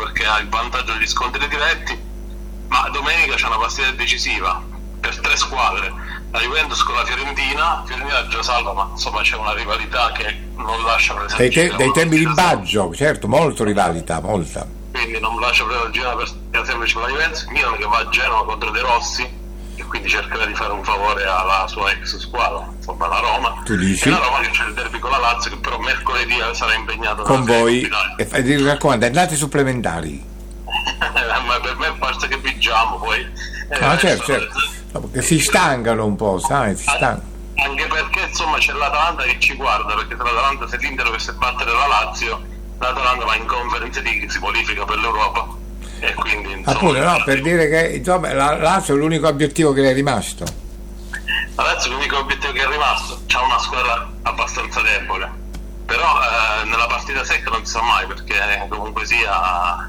perché ha il vantaggio degli scontri diretti, ma domenica c'è una partita decisiva per 3 squadre, la Juventus con la Fiorentina già salva, ma insomma c'è una rivalità che non lascia presagire. Dei tempi di Baggio, certo, molto rivalità, molta. Quindi non lascia presagire per semplice la Juventus. Milan che va a Genova contro De Rossi, e quindi cercherà di fare un favore alla sua ex squadra, insomma la Roma. Tu dici? E la Roma che c'è il derby con la Lazio, che però mercoledì sarà impegnato con voi, e mi raccomando, andate supplementari. Ma per me basta che vigiamo poi. Certo. Perché si stancano un po', sai, anche perché insomma c'è l'Atalanta che ci guarda, perché se l'Inter dovesse battere la Lazio, l'Atalanta va in Conference League, si qualifica per l'Europa, e quindi insomma, appunto, no, per dire che insomma la Lazio è l'unico obiettivo che è rimasto. La Lazio è l'unico obiettivo che è rimasto, c'ha una squadra abbastanza debole, però nella partita secca non si sa mai, perché comunque sia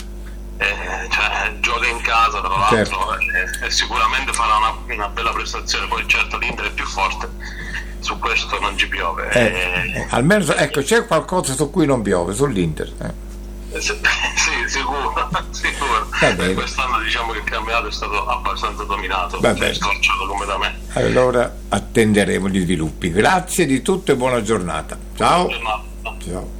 gioca in casa, tra l'altro, certo. E sicuramente farà una bella prestazione. Poi certo l'Inter è più forte, su questo non ci piove, almeno ecco, c'è qualcosa su cui non piove, sull'Inter. Sì, sicuro. Quest'anno diciamo che il campionato è stato abbastanza dominato, scorciato come da me. Allora attenderemo gli sviluppi. Grazie di tutto e buona giornata. Ciao. Ciao.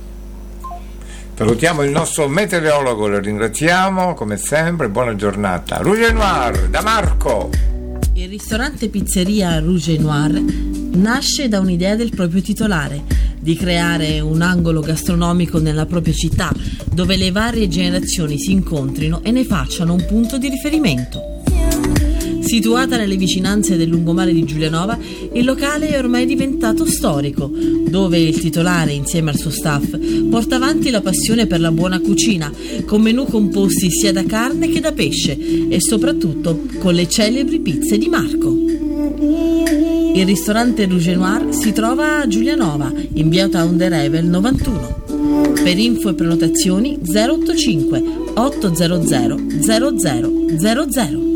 Salutiamo il nostro meteorologo, lo ringraziamo come sempre, buona giornata. Rouge et Noir da Marco. Il ristorante pizzeria Rouge et Noir nasce da un'idea del proprio titolare, di creare un angolo gastronomico nella propria città, dove le varie generazioni si incontrino e ne facciano un punto di riferimento. Situata nelle vicinanze del lungomare di Giulianova, il locale è ormai diventato storico, dove il titolare, insieme al suo staff, porta avanti la passione per la buona cucina, con menù composti sia da carne che da pesce e soprattutto con le celebri pizze di Marco. Il ristorante Rouge et Noir si trova a Giulianova, in via Town de Revel 91. Per info e prenotazioni 085 800 0000.